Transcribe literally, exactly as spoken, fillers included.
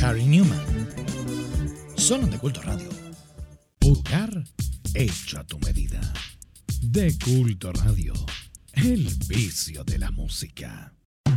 Harry Newman. Solo de Culto Radio. Pulgar hecho a tu medida. De Culto Radio. El vicio de la música.